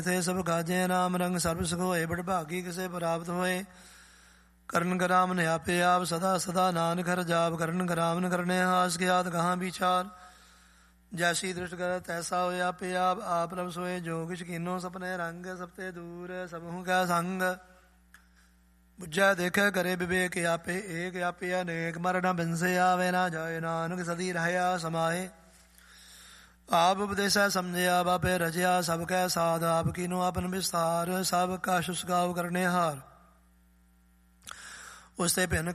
ਥੇ ਸਭ ਕਾਜੇ ਨਾਮ ਰੰਗ ਸਰਬ ਸੁਖ ਹੋਏ। ਬੜ ਭਾਗੀ ਕਿਸੇ ਪ੍ਰਾਪਤ ਹੋਏ। ਕਰਨ ਕਰਾਮਨ ਆਪੇ ਆਪ ਸਦਾ ਸਦਾ ਨਾਨਕ ਹਰਿ ਜਾਪ। ਕਰਨ ਕਰਾਮਨ ਕਰਨੇ ਹਾਸ ਕੇ ਆਦ ਕਹਾਂ ਵਿਚਾਰ। ਜੈਸੀ ਦ੍ਰਿਸ਼ਟ ਕਰ ਤੈਸਾ ਹੋਏ ਆਪੇ ਆਪ ਪ੍ਰਭ ਸੋਏ। ਜੋ ਕਿਛ ਕੀਨੋ ਸਪਨੇ ਰੰਗ ਸਭ ਤੇ ਦੂਰ ਸਭਹੁ ਕੈ ਸੰਗ। ਬੁੱਝੈ ਦੇਖੈ ਕਰੇ ਵਿਵੇਕ ਆਪੇ ਏਕ ਆਪੇ ਅਨੇਕ। ਮਰ ਨ ਬਿਨਸੇ ਆਵੇ ਨਾ ਜਾਏ ਨਾਨਕ ਸਦੀ ਰਹਿਆ ਸਮਾਏ। ਆਪ ਉਪਦੇਸੈ ਸਮਝਿਆ ਬਾਪੇ ਰਚਿਆ ਸਭ ਕੈ ਸਾਧ। ਆਪ ਕੀਨੋ ਆਪਨ ਵਿਸਥਾਰ ਸਭ ਕਾ ਸੁਸਗਾਵ ਕਰਨੇ ਹਾਰ। ਉਸ ਤੇ ਭਿੰਨ